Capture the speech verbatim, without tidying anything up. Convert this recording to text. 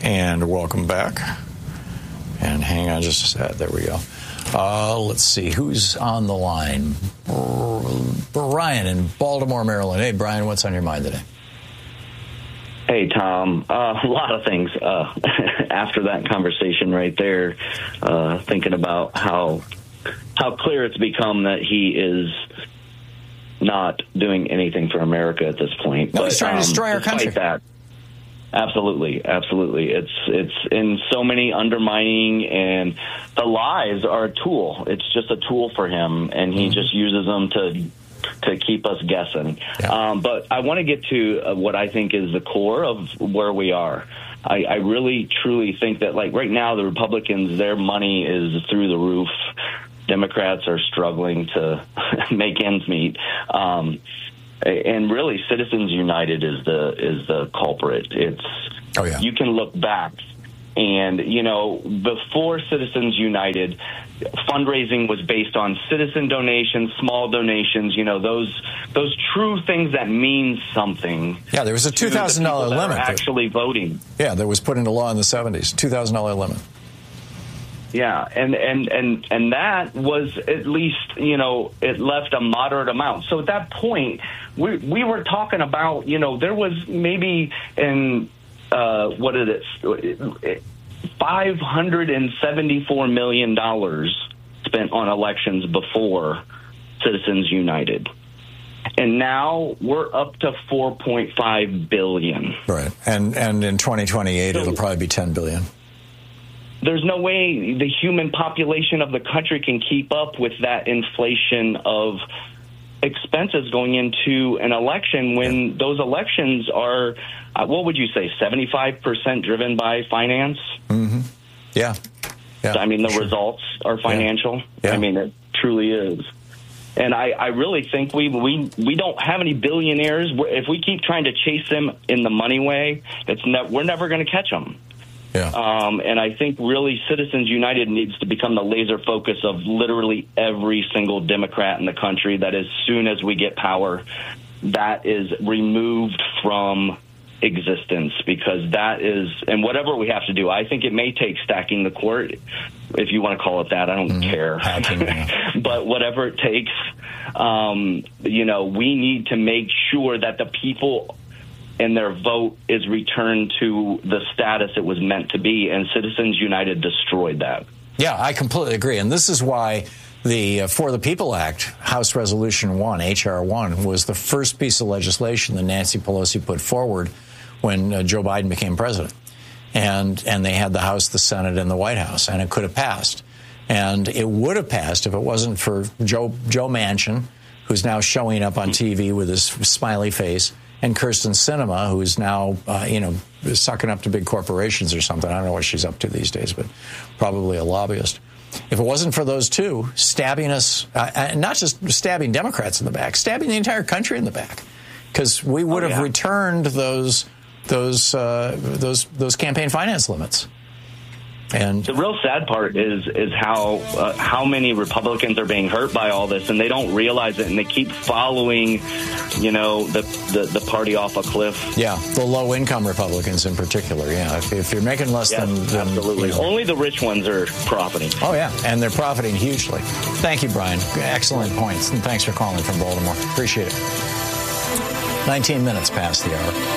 And welcome back. And hang on just a sec. There we go. Uh, let's see. Who's on the line? Brian in Baltimore, Maryland. Hey, Brian, what's on your mind today? Hey, Tom. Uh, a lot of things. Uh, after that conversation right there, uh, thinking about how how clear it's become that he is not doing anything for America at this point. No, but, he's trying um, to destroy our country. That, absolutely, absolutely. It's it's in so many undermining, and the lies are a tool. It's just a tool for him, and he mm-hmm. just uses them to to keep us guessing. Yeah. Um, but I want to get to uh, what I think is the core of where we are. I, I really, truly think that, like, right now, the Republicans, their money is through the roof. Democrats are struggling to make ends meet. Um, and really, Citizens United is the is the culprit. It's oh, yeah. You can look back, and, you know, before Citizens United, fundraising was based on citizen donations, small donations, you know, those those true things that mean something. Yeah, there was a two thousand dollars the limit. Actually voting. Yeah, that was put into law in the seventies, two thousand dollars limit. Yeah, and, and, and, and that was at least, you know, it left a moderate amount. So at that point, we we were talking about, you know, there was maybe in, uh, what is it, five hundred seventy-four million dollars spent on elections before Citizens United. And now we're up to four point five billion dollars. Right. And, and in twenty twenty-eight, so it'll probably be ten billion dollars. There's no way the human population of the country can keep up with that inflation of expenses going into an election when yeah. those elections are, uh, what would you say, seventy-five percent driven by finance? Mm-hmm. Yeah. yeah. I mean, the sure. results are financial. Yeah. Yeah. I mean, it truly is. And I, I really think we, we we don't have any billionaires. If we keep trying to chase them in the money way, it's ne- we're never going to catch them. Yeah. Um, and I think really Citizens United needs to become the laser focus of literally every single Democrat in the country, that as soon as we get power, that is removed from existence, because that is, and whatever we have to do, I think it may take stacking the court, if you want to call it that. I don't mm-hmm. care. Hacking, but whatever it takes, um, you know, we need to make sure that the people and their vote is returned to the status it was meant to be, and Citizens United destroyed that. Yeah, I completely agree. And this is why the uh, For the People Act, House Resolution one, H R one, was the first piece of legislation that Nancy Pelosi put forward when uh, Joe Biden became president. And and they had the House, the Senate, and the White House, and it could have passed. And it would have passed if it wasn't for Joe, Joe Manchin, who's now showing up on T V with his smiley face, and Kyrsten Sinema, who is now, uh, you know, sucking up to big corporations or something. I don't know what she's up to these days, but probably a lobbyist. If it wasn't for those two stabbing us, uh, and not just stabbing Democrats in the back, stabbing the entire country in the back, because we would oh, have yeah. returned those those uh, those those campaign finance limits. And the real sad part is is how uh, how many Republicans are being hurt by all this, and they don't realize it, and they keep following, you know, the the, the party off a cliff. Yeah, the low income Republicans in particular. Yeah, if, if you're making less yes, than, than absolutely, you know. Only the rich ones are profiting. Oh yeah, and they're profiting hugely. Thank you, Brian. Excellent points, and thanks for calling from Baltimore. Appreciate it. nineteen minutes past the hour.